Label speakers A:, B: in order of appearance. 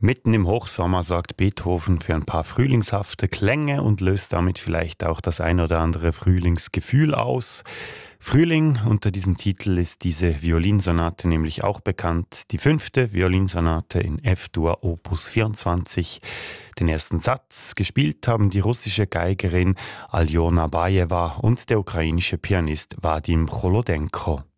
A: Mitten im Hochsommer sorgt Beethoven für ein paar frühlingshafte Klänge und löst damit vielleicht auch das ein oder andere Frühlingsgefühl aus. Frühling, unter diesem Titel ist diese Violinsonate nämlich auch bekannt. Die 5. Violinsonate in F-Dur Opus 24. Den ersten Satz gespielt haben die russische Geigerin Aljona Bajewa und der ukrainische Pianist Wadim Cholodenko.